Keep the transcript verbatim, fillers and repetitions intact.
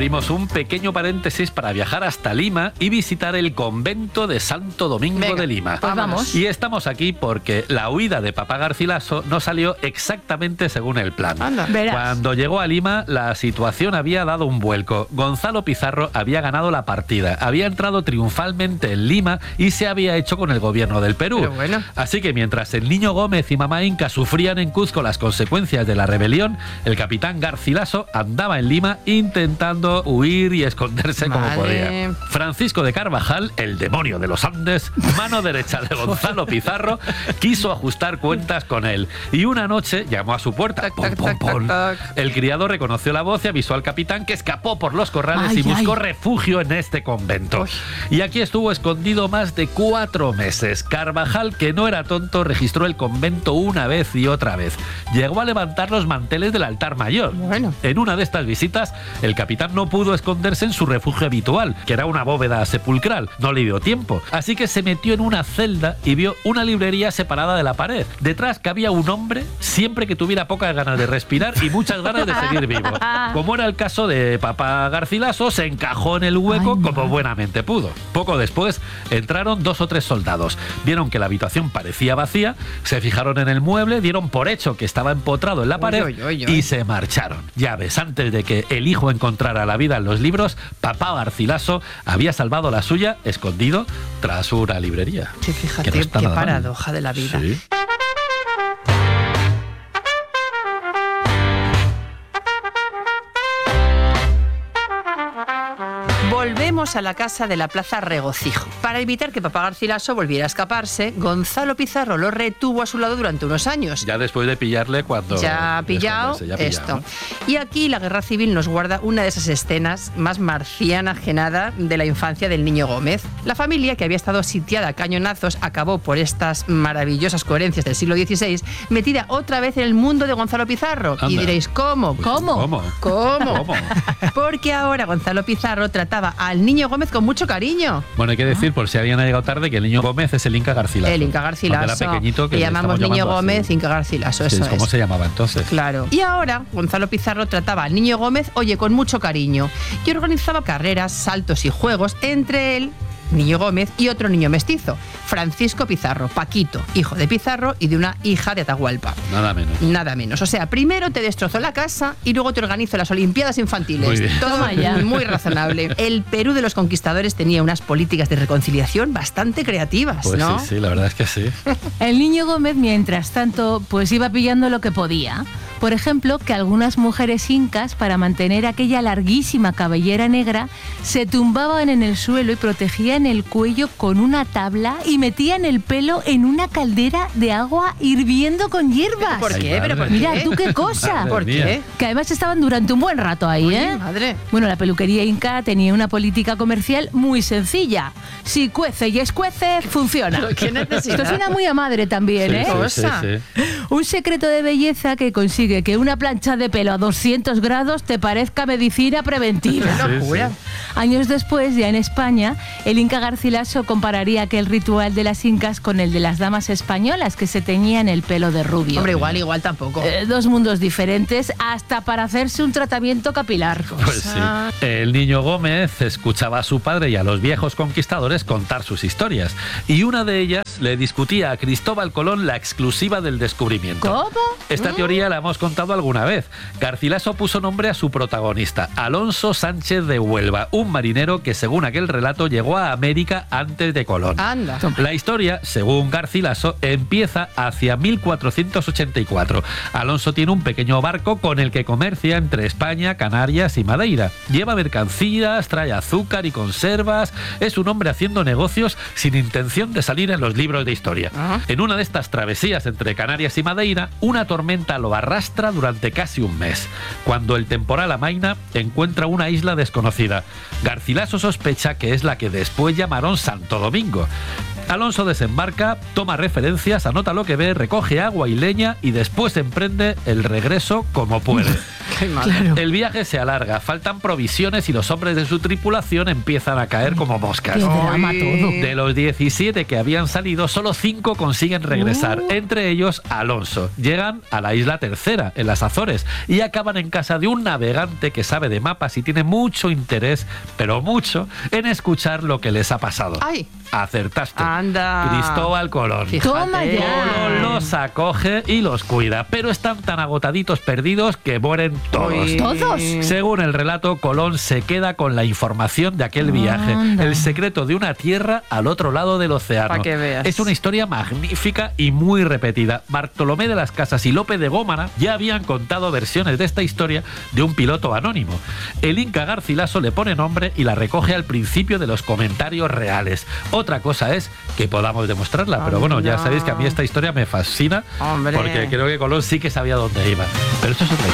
abrimos un pequeño paréntesis para viajar hasta Lima y visitar el convento de Santo Domingo Venga, de Lima. Pues vamos. Y estamos aquí porque la huida de Papá Garcilaso no salió exactamente según el plan. Anda. Verás. Cuando llegó a Lima, la situación había dado un vuelco. Gonzalo Pizarro había ganado la partida, había entrado triunfalmente en Lima y se había hecho con el gobierno del Perú. Pero bueno. Así que mientras el niño Gómez y mamá Inca sufrían en Cuzco las consecuencias de la rebelión, el capitán Garcilaso andaba en Lima intentando huir y esconderse como Vale. podía. Francisco de Carvajal, el demonio de los Andes, mano derecha de Gonzalo Pizarro, quiso ajustar cuentas con él. Y una noche llamó a su puerta. Tac, Pon, tac, pon, tac, pon. tac, tac. El criado reconoció la voz y avisó al capitán, que escapó por los corrales Ay, y buscó ay. refugio en este convento. Uy. Y aquí estuvo escondido más de cuatro meses. Carvajal, que no era tonto, registró el convento una vez y otra vez. Llegó a levantar los manteles del altar mayor. Bueno. En una de estas visitas, el capitán no pudo esconderse en su refugio habitual, que era una bóveda sepulcral. No le dio tiempo. Así que se metió en una celda y vio una librería separada de la pared. Detrás cabía un hombre, siempre que tuviera pocas ganas de respirar y muchas ganas de seguir vivo. Como era el caso de Papá Garcilaso, se encajó en el hueco Ay, como buenamente pudo. Poco después entraron dos o tres soldados. Vieron que la habitación parecía vacía, se fijaron en el mueble, dieron por hecho que estaba empotrado en la pared Uy, uy, uy, uy. y se marcharon. Ya ves, antes de que el hijo encontrara la vida en los libros, Papá Garcilaso había salvado la suya escondido tras una librería. Sí, fíjate, Que no está qué nada mal. paradoja de la vida. Sí. Volvemos a la casa de la Plaza Regocijo. Para evitar que Papá Garcilaso volviera a escaparse, Gonzalo Pizarro lo retuvo a su lado durante unos años. Ya después de pillarle cuando... Ya ha pillado esconderse, ya ha esto. pillado, Y aquí la guerra civil nos guarda una de esas escenas más marciana genada de la infancia del niño Gómez. La familia, que había estado sitiada a cañonazos, acabó por estas maravillosas coherencias del siglo dieciséis metida otra vez en el mundo de Gonzalo Pizarro. Anda. Y diréis, ¿cómo? Pues, ¿Cómo? ¿cómo? ¿Cómo? ¿Cómo? Porque ahora Gonzalo Pizarro trataba al niño Gómez con mucho cariño. Bueno, hay que decir, por si alguien ha llegado tarde, que el niño Gómez es el Inca Garcilaso. El Inca Garcilaso. Cuando era pequeñito, que le le llamamos estamos niño llamando Gómez, así. Inca Garcilaso, Sí, eso ¿cómo es. se llamaba entonces? Claro. Y ahora Gonzalo Pizarro trataba al niño Gómez, oye, con mucho cariño, y organizaba carreras, saltos y juegos entre él, niño Gómez, y otro niño mestizo, Francisco Pizarro, Paquito, hijo de Pizarro y de una hija de Atahualpa. Nada menos. Nada menos. O sea, primero te destrozó la casa y luego te organizó las Olimpiadas Infantiles. Muy bien. Todo Toma ya. muy razonable. El Perú de los conquistadores tenía unas políticas de reconciliación bastante creativas, Pues ¿no? sí, sí, la verdad es que sí. El niño Gómez, mientras tanto, pues iba pillando lo que podía. Por ejemplo, que algunas mujeres incas, para mantener aquella larguísima cabellera negra, se tumbaban en el suelo y protegían el cuello con una tabla y metían el pelo en una caldera de agua hirviendo con hierbas. ¿Por Ay, qué? ¿Pero por madre. qué? Mira, tú qué cosa. Madre ¿Por mía. qué? Que además estaban durante un buen rato ahí, Oye, ¿eh? madre. Bueno, la peluquería inca tenía una política comercial muy sencilla. Si cuece y escuece, funciona. Pero qué necesidad. Esto suena muy a madre también, Sí, ¿eh? sí, cosa. sí, sí. Un secreto de belleza que consigue que una plancha de pelo a doscientos grados te parezca medicina preventiva. Qué Sí, locura. sí. Años después, ya en España, el Inca Garcilaso compararía aquel ritual de las incas con el de las damas españolas que se teñían el pelo de rubio. Hombre, igual, igual tampoco. Eh, dos mundos diferentes hasta para hacerse un tratamiento capilar. Pues sí. El niño Gómez escuchaba a su padre y a los viejos conquistadores contar sus historias. Y una de ellas le discutía a Cristóbal Colón la exclusiva del descubrimiento. ¿Cómo? Esta teoría la hemos contado alguna vez. Garcilaso puso nombre a su protagonista, Alonso Sánchez de Huelva, un marinero que, según aquel relato, llegó a América antes de Colón. Anda. La historia, según Garcilaso, empieza hacia mil cuatrocientos ochenta y cuatro. Alonso tiene un pequeño barco con el que comercia entre España, Canarias y Madeira. Lleva mercancías, trae azúcar y conservas. Es un hombre haciendo negocios sin intención de salir en los libros de historia. Ajá. En una de estas travesías entre Canarias y Madeira, una tormenta lo arrastra durante casi un mes. Cuando el temporal amaina, encuentra una isla desconocida. Garcilaso sospecha que es la que después llamaron Santo Domingo. Alonso desembarca, toma referencias, anota lo que ve, recoge agua y leña y después emprende el regreso como puede. Claro. El viaje se alarga, faltan provisiones y los hombres de su tripulación empiezan a caer como moscas. Qué drama Ay. todo. De los diecisiete que habían salido, solo cinco consiguen regresar, Uh. entre ellos Alonso. Llegan a la isla Tercera, en las Azores, y acaban en casa de un navegante que sabe de mapas y tiene mucho interés, pero mucho, en escuchar lo que les ha pasado. ¡Ay! Acertaste. Anda. Cristóbal Colón. Fíjate. Toma ya. Colón los acoge y los cuida, pero están tan agotaditos, perdidos, que mueren todos. Uy. ¿Todos? Según el relato, Colón se queda con la información de aquel viaje, Anda. el secreto de una tierra al otro lado del océano. Pa' que veas. Es una historia magnífica y muy repetida. Bartolomé de las Casas y Lope de Gómara ya habían contado versiones de esta historia de un piloto anónimo. El Inca Garcilaso le pone nombre y la recoge al principio de los comentarios reales. Otra cosa es que podamos demostrarla, pero bueno, ya Anda. sabéis que a mí esta historia me fascina, Hombre. porque creo que Colón sí que sabía dónde iba. Pero eso es otra historia.